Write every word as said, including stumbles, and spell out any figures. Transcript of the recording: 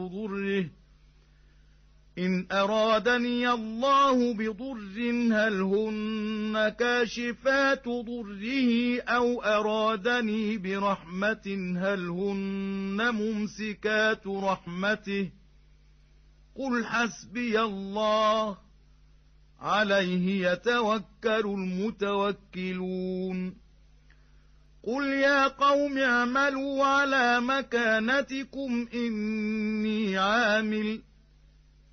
ضره إن أرادني الله بضر هل هن كاشفات ضره أو أرادني برحمة هل هن ممسكات رحمته قل حسبي الله عليه يتوكل المتوكلون قل يا قوم اعملوا على مكانتكم إني عامل